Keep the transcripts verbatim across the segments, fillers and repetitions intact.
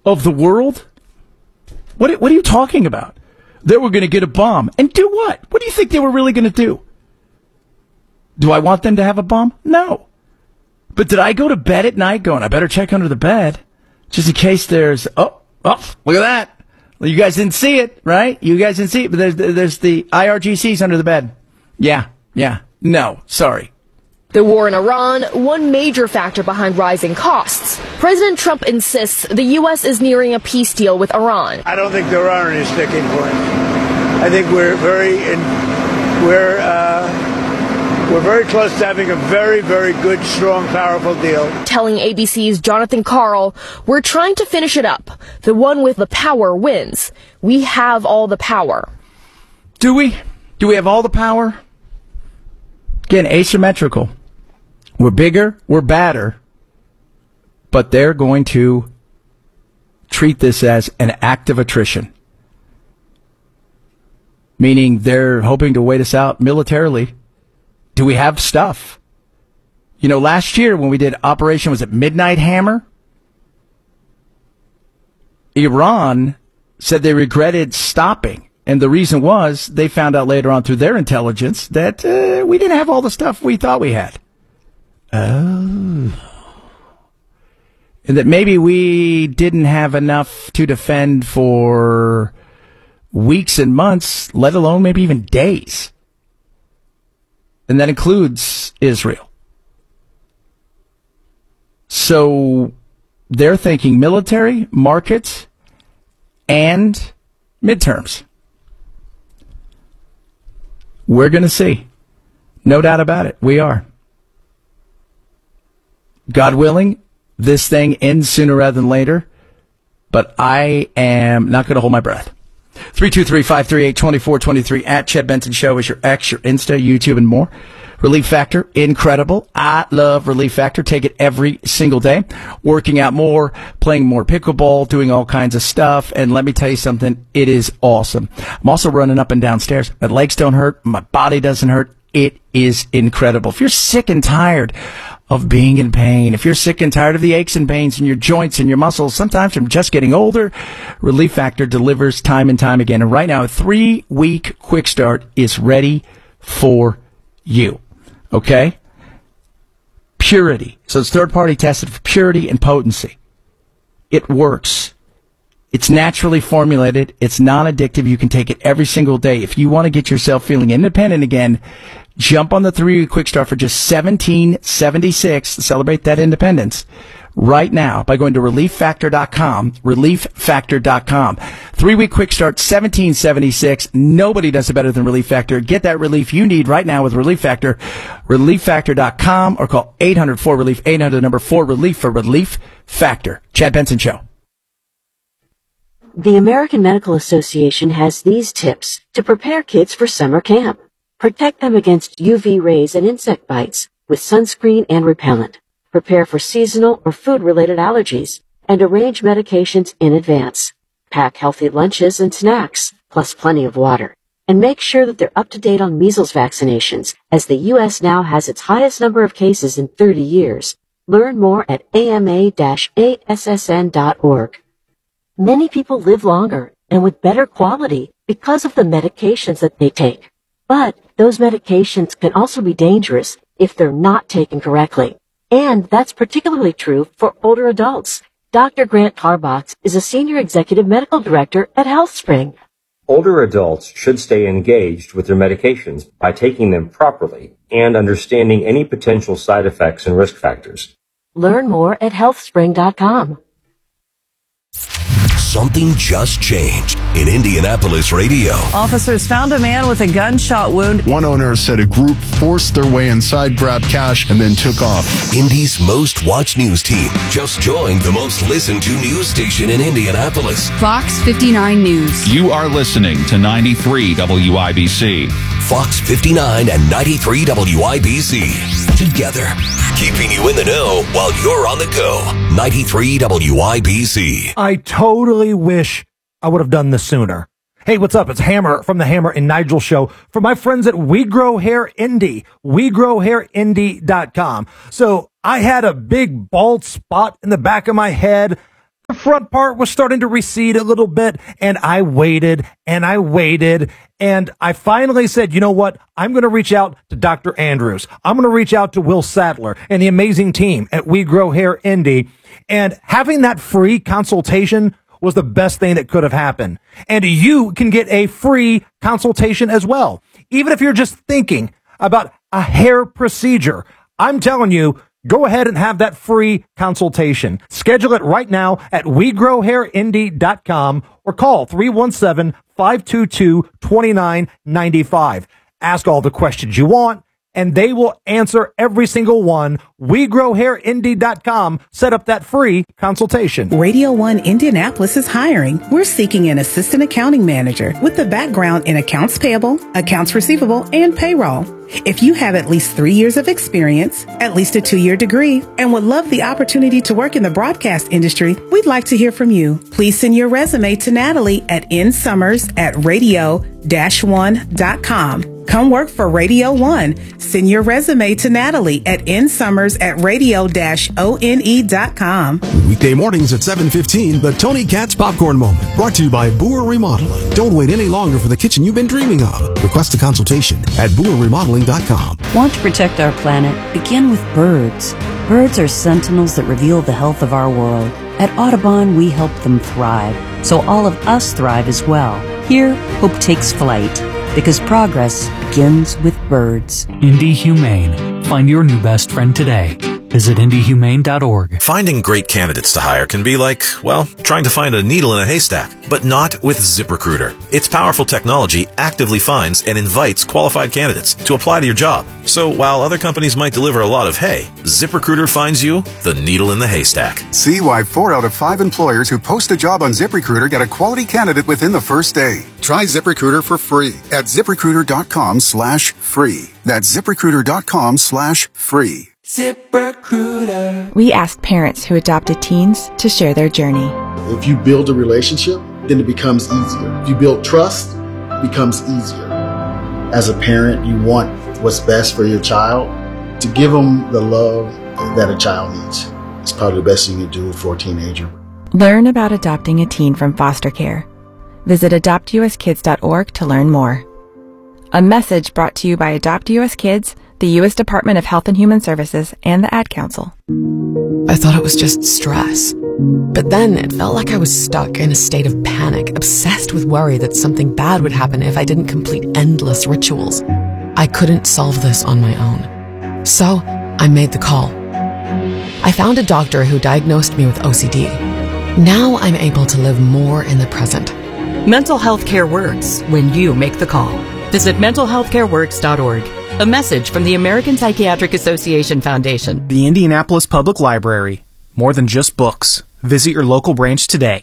of the world? What, what are you talking about? They were going to get a bomb. And do what? What do you think they were really going to do? Do I want them to have a bomb? No. But did I go to bed at night going, I better check under the bed, just in case there's, oh, oh, look at that. Well, you guys didn't see it, right? You guys didn't see it, but there's, there's the I R G Cs under the bed. Yeah, yeah. No, sorry. The war in Iran, one major factor behind rising costs. President Trump insists the U S is nearing a peace deal with Iran. I don't think there are any sticking points. I think we're very, in, we're, uh, we're very close to having a very, very good, strong, powerful deal. Telling A B C's Jonathan Karl, we're trying to finish it up. The one with the power wins. We have all the power. Do we? Do we have all the power? Again, asymmetrical. We're bigger, we're badder, but they're going to treat this as an act of attrition. Meaning they're hoping to wait us out militarily. Do we have stuff? You know, last year when we did Operation, was it Midnight Hammer? Iran said they regretted stopping. And the reason was they found out later on through their intelligence that uh, we didn't have all the stuff we thought we had. Oh. And that maybe we didn't have enough to defend for weeks and months, let alone maybe even days. And that includes Israel. So they're thinking military, markets, and midterms. We're going to see. No doubt about it. We are. God willing, this thing ends sooner rather than later. But I am not going to hold my breath. three two three, five three eight, two four two three at Chad Benson Show is your X, your Insta, YouTube, and more. Relief Factor, incredible. I love Relief Factor. Take it every single day. Working out more, playing more pickleball, doing all kinds of stuff. And let me tell you something, it is awesome. I'm also running up and down stairs. My legs don't hurt. My body doesn't hurt. It is incredible. If you're sick and tired of being in pain, if you're sick and tired of the aches and pains in your joints and your muscles, sometimes from just getting older, Relief Factor delivers time and time again. And right now, a three-week quick start is ready for you. Okay? Purity. So it's third-party tested for purity and potency. It works. It's naturally formulated. It's non-addictive. You can take it every single day. If you want to get yourself feeling independent again, jump on the three-week quick start for just seventeen seventy-six to celebrate that independence right now by going to relief factor dot com, relief factor dot com. Three-week quick start, seventeen seventy-six. Nobody does it better than Relief Factor. Get that relief you need right now with Relief Factor, relief factor dot com, or call eight hundred four relief, eight hundred number four relief for Relief Factor. Chad Benson Show. The American Medical Association has these tips to prepare kids for summer camp. Protect them against U V rays and insect bites with sunscreen and repellent. Prepare for seasonal or food-related allergies and arrange medications in advance. Pack healthy lunches and snacks, plus plenty of water. And make sure that they're up to date on measles vaccinations, as the U S now has its highest number of cases in thirty years. Learn more at A M A A S S N dot org. Many people live longer and with better quality because of the medications that they take. But those medications can also be dangerous if they're not taken correctly. And that's particularly true for older adults. Doctor Grant Carbox is a senior executive medical director at HealthSpring. Older adults should stay engaged with their medications by taking them properly and understanding any potential side effects and risk factors. Learn more at health spring dot com. Something just changed in Indianapolis radio. Officers found a man with a gunshot wound. One owner said a group forced their way inside, grabbed cash, and then took off. Indy's most watched news team just joined the most listened to news station in Indianapolis. Fox fifty-nine News. You are listening to ninety-three W I B C. Fox fifty-nine and ninety-three W I B C. Together, keeping you in the know while you're on the go. ninety-three W I B C. I totally wish I would have done this sooner. Hey, what's up? It's Hammer from the Hammer and Nigel Show for my friends at We Grow Hair Indy, we grow hair indy dot com. So I had a big bald spot in the back of my head. The front part was starting to recede a little bit, and I waited and I waited, and I finally said, you know what? I'm going to reach out to Doctor Andrews. I'm going to reach out to Will Sadler and the amazing team at We Grow Hair Indy. And having that free consultation was the best thing that could have happened. And you can get a free consultation as well. Even if you're just thinking about a hair procedure, I'm telling you, go ahead and have that free consultation. Schedule it right now at we grow hair indy dot com or call three one seven, five two two, two nine nine five. Ask all the questions you want, and they will answer every single one. we grow hair indy dot com. Set up that free consultation. Radio one Indianapolis is hiring. We're seeking an assistant accounting manager with a background in accounts payable, accounts receivable, and payroll. If you have at least three years of experience, at least a two-year degree, and would love the opportunity to work in the broadcast industry, we'd like to hear from you. Please send your resume to Natalie at nsummers at radio one dot com. Come work for Radio one. Send your resume to Natalie at nsummers at radio one dot com. Weekday mornings at seven fifteen, the Tony Katz Popcorn Moment. Brought to you by Boer Remodeling. Don't wait any longer for the kitchen you've been dreaming of. Request a consultation at boer remodeling dot com. Want to protect our planet? Begin with birds. Birds are sentinels that reveal the health of our world. At Audubon, we help them thrive, so all of us thrive as well. Here, hope takes flight, because progress begins with birds. Indy Humane. Find your new best friend today. Visit indy humane dot org. Finding great candidates to hire can be like, well, trying to find a needle in a haystack, but not with ZipRecruiter. Its powerful technology actively finds and invites qualified candidates to apply to your job. So while other companies might deliver a lot of hay, ZipRecruiter finds you the needle in the haystack. See why four out of five employers who post a job on ZipRecruiter get a quality candidate within the first day. Try ZipRecruiter for free at ziprecruiter dot com slash free. That's ziprecruiter dot com slash free. ZipRecruiter. We ask parents who adopted teens to share their journey. If you build a relationship, then it becomes easier. If you build trust, it becomes easier. As a parent, you want what's best for your child. To give them the love that a child needs. It's probably the best thing you can do for a teenager. Learn about adopting a teen from foster care. Visit adopt u s kids dot org to learn more. A message brought to you by Adopt U S Kids, the U S Department of Health and Human Services, and the Ad Council. I thought it was just stress. But then it felt like I was stuck in a state of panic, obsessed with worry that something bad would happen if I didn't complete endless rituals. I couldn't solve this on my own. So I made the call. I found a doctor who diagnosed me with O C D. Now I'm able to live more in the present. Mental health care works when you make the call. Visit mental health care works dot org. A message from the American Psychiatric Association Foundation. The Indianapolis Public Library. More than just books. Visit your local branch today.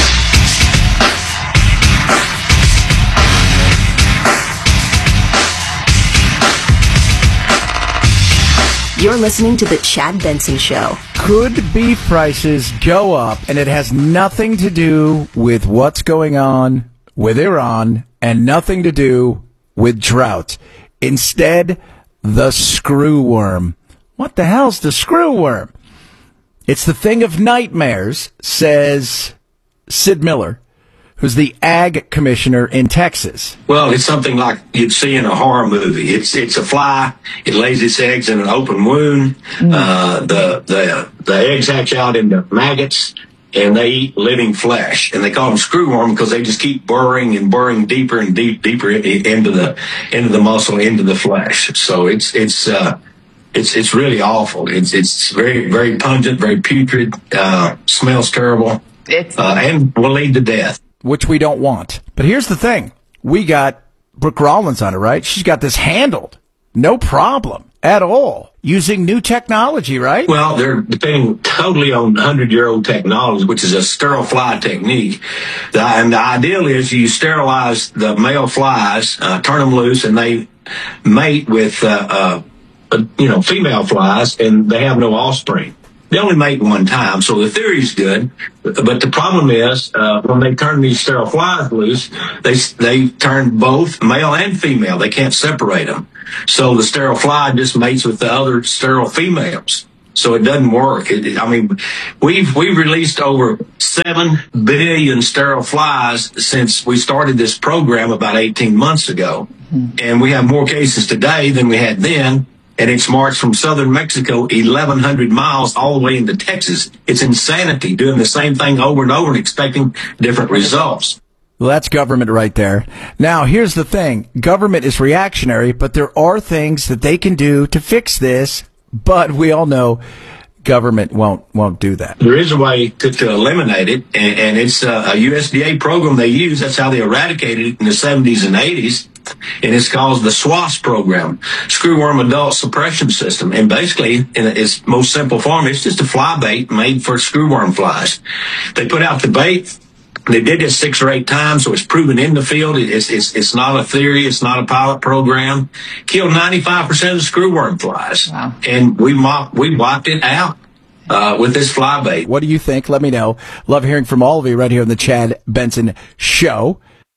You're listening to The Chad Benson Show. Could beef prices go up? And it has nothing to do with what's going on with Iran and nothing to do with drought. Instead, the screw worm. What the hell's the screw worm? It's the thing of nightmares, says Sid Miller, who's the ag commissioner in Texas. Well, it's something like you'd see in a horror movie. It's it's a fly. It lays its eggs in an open wound. Mm. Uh, the the the eggs hatch out into maggots, and they eat living flesh. And they call them screwworm because they just keep burrowing and burrowing deeper and deep deeper into the into the muscle, into the flesh. So it's it's uh, it's it's really awful. It's it's very very pungent, very putrid. Uh, smells terrible, it's- uh, and will lead to death. Which we don't want. But here's the thing. We got Brooke Rollins on it, right? She's got this handled. No problem at all. Using new technology, right? Well, they're depending totally on hundred-year-old technology, which is a sterile fly technique. The, and the ideal is you sterilize the male flies, uh, turn them loose, and they mate with, uh, uh, uh, you know, female flies, and they have no offspring. They only mate one time, so the theory's good. But the problem is, uh, when they turn these sterile flies loose, they they turn both male and female. They can't separate them. So the sterile fly just mates with the other sterile females. So it doesn't work. It, it, I mean, we've we've released over seven billion sterile flies since we started this program about eighteen months ago. Mm-hmm. And we have more cases today than we had then. And it's marched from southern Mexico eleven hundred miles all the way into Texas. It's insanity doing the same thing over and over and expecting different results. Well, that's government right there. Now, here's the thing. Government is reactionary, but there are things that they can do to fix this. But we all know government won't won't do that. There is a way to, to eliminate it, and, and it's a, a U S D A program they use. That's how they eradicated it in the seventies and eighties. And it's called the SWAS program, Screwworm Adult Suppression System. And basically, in its most simple form, it's just a fly bait made for screwworm flies. They put out the bait. They did this six or eight times, so it's proven in the field. It's, it's, it's not a theory. It's not a pilot program. Killed ninety-five percent of the screwworm flies. Wow. And we mocked, we wiped it out. Uh, with this fly bait. What do you think? Let me know. Love hearing from all of you right here on the Chad Benson Show.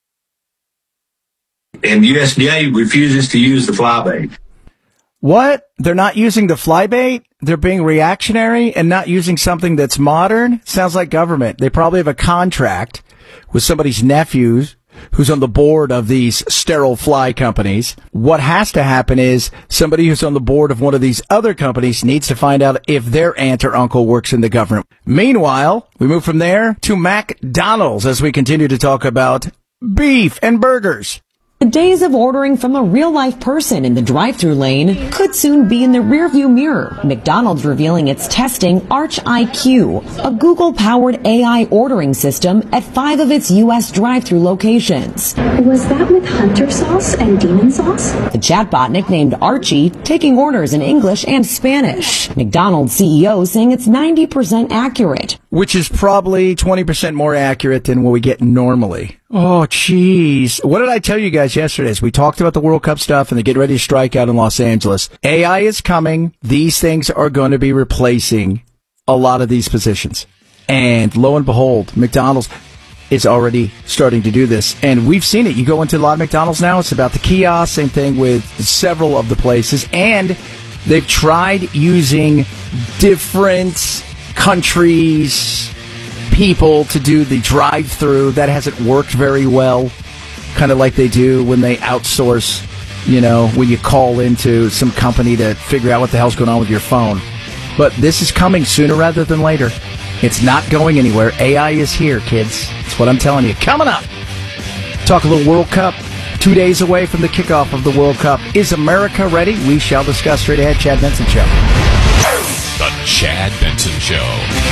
And U S D A refuses to use the fly bait. What? They're not using the fly bait? They're being reactionary and not using something that's modern? Sounds like government. They probably have a contract with somebody's nephews who's on the board of these sterile fly companies. What has to happen is somebody who's on the board of one of these other companies needs to find out if their aunt or uncle works in the government. Meanwhile, we move from there to McDonald's as we continue to talk about beef and burgers. The days of ordering from a real-life person in the drive-thru lane could soon be in the rearview mirror. McDonald's revealing it's testing Arch I Q, a Google-powered A I ordering system at five of its U S drive-thru locations. Was that with hunter sauce and demon sauce? The chatbot, nicknamed Archie, taking orders in English and Spanish. McDonald's C E O saying it's ninety percent accurate. Which is probably twenty percent more accurate than what we get normally. Oh, jeez. What did I tell you guys yesterday? As we talked about the World Cup stuff and they get ready to strike out in Los Angeles. A I is coming. These things are going to be replacing a lot of these positions. And lo and behold, McDonald's is already starting to do this. And we've seen it. You go into a lot of McDonald's now, it's about the kiosk. Same thing with several of the places. And they've tried using different countries, people to do the drive-through. That hasn't worked very well, kind of like they do when they outsource, you know, when you call into some company to figure out what the hell's going on with your phone. But this is coming sooner rather than later. It's not going anywhere. A I is here, kids. That's what I'm telling you. Coming up, talk a little World Cup. Two days away from the kickoff of the World Cup. Is America ready? We shall discuss straight ahead. Chad Benson Show. The Chad Benson Show.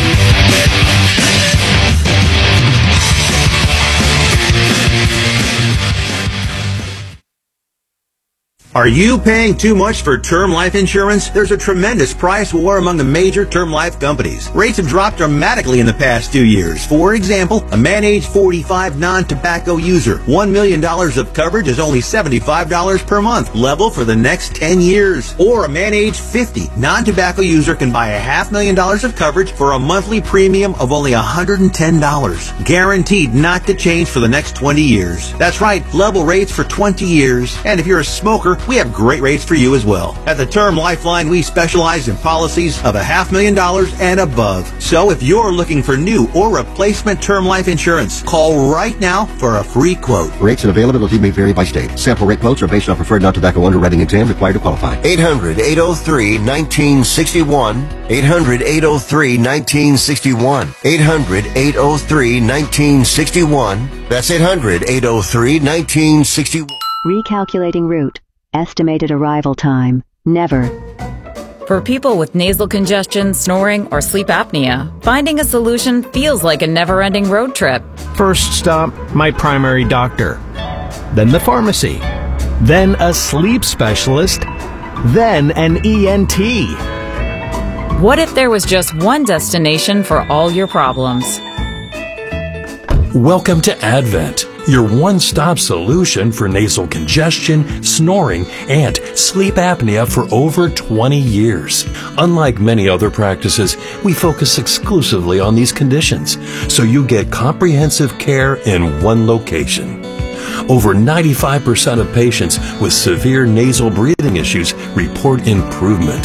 Are you paying too much for term life insurance? There's a tremendous price war among the major term life companies. Rates have dropped dramatically in the past two years. For example, a man age forty-five non-tobacco user, one million dollars of coverage is only seventy-five dollars per month, level for the next ten years. Or a man age fifty non-tobacco user can buy a half million dollars of coverage for a monthly premium of only one hundred ten dollars. Guaranteed not to change for the next twenty years. That's right, level rates for twenty years. And if you're a smoker, we have great rates for you as well. At the Term Lifeline, we specialize in policies of a half million dollars and above. So if you're looking for new or replacement term life insurance, call right now for a free quote. Rates and availability may vary by state. Sample rate quotes are based on preferred non-tobacco underwriting exam required to qualify. eight hundred, eight oh three, nineteen sixty-one. eight hundred, eight oh three, nineteen sixty-one. eight hundred, eight oh three, nineteen sixty-one. That's eight hundred, eight oh three, nineteen sixty-one. Recalculating route. Estimated arrival time. Never. For people with nasal congestion, snoring, or sleep apnea, finding a solution feels like a never-ending road trip. First stop, my primary doctor. Then the pharmacy. Then a sleep specialist. Then an E N T. What if there was just one destination for all your problems? Welcome to Advent, your one-stop solution for nasal congestion, snoring, and sleep apnea for over twenty years. Unlike many other practices, we focus exclusively on these conditions, so you get comprehensive care in one location. Over ninety-five percent of patients with severe nasal breathing issues report improvement.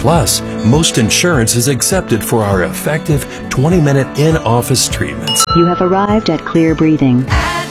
Plus, most insurance is accepted for our effective twenty-minute in-office treatments. You have arrived at Clear Breathing.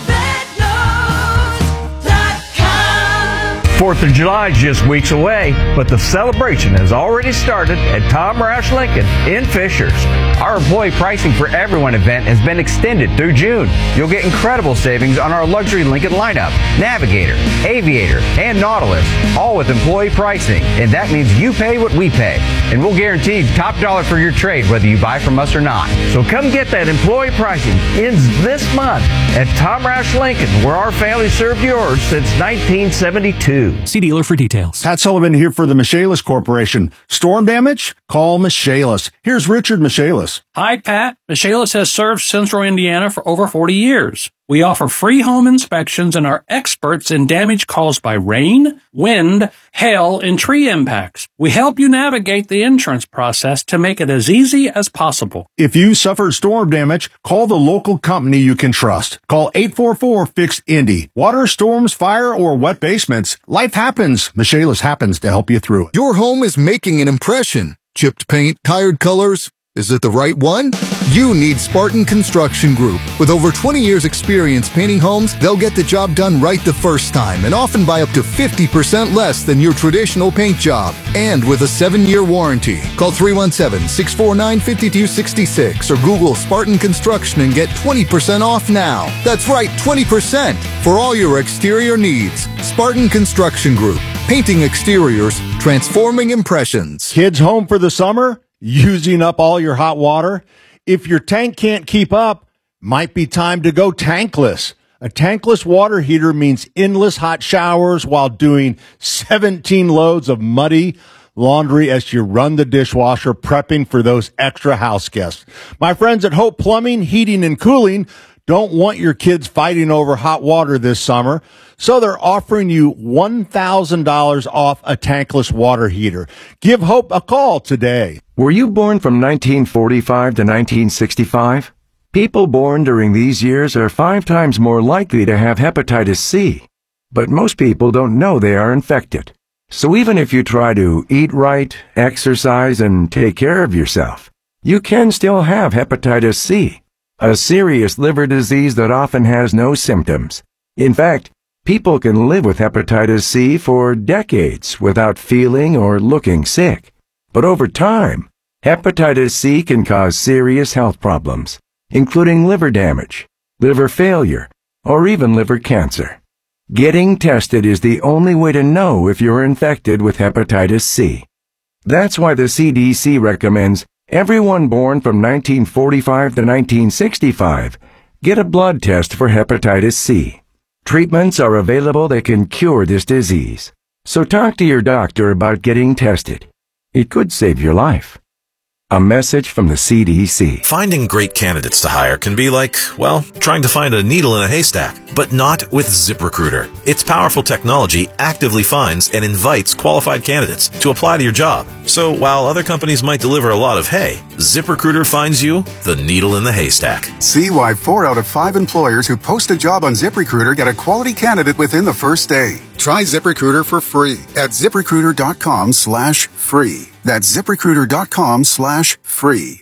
fourth of July is just weeks away, but the celebration has already started at Tom Roush Lincoln in Fishers. Our employee pricing for everyone event has been extended through June. You'll get incredible savings on our luxury Lincoln lineup, Navigator, Aviator, and Nautilus, all with employee pricing. And that means you pay what we pay. And we'll guarantee top dollar for your trade, whether you buy from us or not. So come get that employee pricing. Ends this month at Tom Roush Lincoln, where our family served yours since nineteen seventy-two. See dealer for details. Pat Sullivan here for the Michaelis Corporation. Storm damage? Call Michaelis. Here's Richard Michaelis. Hi, Pat. Michaelis has served Central Indiana for over forty years. We offer free home inspections and are experts in damage caused by rain, wind, hail, and tree impacts. We help you navigate the insurance process to make it as easy as possible. If you suffered storm damage, call the local company you can trust. Call eight four four, fix Indy. Water, storms, fire, or wet basements. Life happens. Michaelis happens to help you through it. Your home is making an impression. Chipped paint, tired colors. Is it the right one? You need Spartan Construction Group. With over twenty years experience painting homes, they'll get the job done right the first time and often by up to fifty percent less than your traditional paint job. And with a seven-year warranty. Call three one seven, six four nine, five two six six or Google Spartan Construction and get twenty percent off now. That's right, twenty percent for all your exterior needs. Spartan Construction Group. Painting exteriors, transforming impressions. Kids home for the summer? Using up all your hot water? If your tank can't keep up, might be time to go tankless. A tankless water heater means endless hot showers while doing seventeen loads of muddy laundry as you run the dishwasher, prepping for those extra house guests. My friends at Hope Plumbing, Heating, and Cooling don't want your kids fighting over hot water this summer, so they're offering you one thousand dollars off a tankless water heater. Give Hope a call today. Were you born from nineteen forty-five to nineteen sixty-five? People born during these years are five times more likely to have hepatitis C. But most people don't know they are infected. So even if you try to eat right, exercise, and take care of yourself, you can still have hepatitis C, a serious liver disease that often has no symptoms. In fact, people can live with hepatitis C for decades without feeling or looking sick. But over time, hepatitis C can cause serious health problems, including liver damage, liver failure, or even liver cancer. Getting tested is the only way to know if you're infected with hepatitis C. That's why the C D C recommends everyone born from nineteen forty-five to nineteen sixty-five get a blood test for hepatitis C. Treatments are available that can cure this disease. So talk to your doctor about getting tested. It could save your life. A message from the C D C. Finding great candidates to hire can be like, well, trying to find a needle in a haystack, but not with ZipRecruiter. Its powerful technology actively finds and invites qualified candidates to apply to your job. So while other companies might deliver a lot of hay, ZipRecruiter finds you the needle in the haystack. See why four out of five employers who post a job on ZipRecruiter get a quality candidate within the first day. Try ZipRecruiter for free at ZipRecruiter.com slash free. That's ZipRecruiter.com slash free.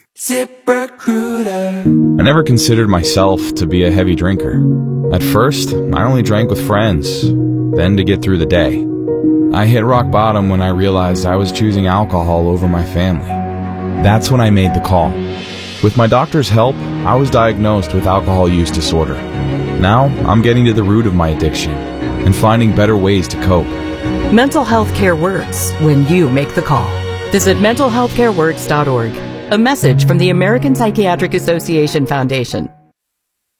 ZipRecruiter. I never considered myself to be a heavy drinker. At first, I only drank with friends, then to get through the day. I hit rock bottom when I realized I was choosing alcohol over my family. That's when I made the call. With my doctor's help, I was diagnosed with alcohol use disorder. Now, I'm getting to the root of my addiction and finding better ways to cope. Mental health care works when you make the call. Visit mental health care works dot org. A message from the American Psychiatric Association Foundation.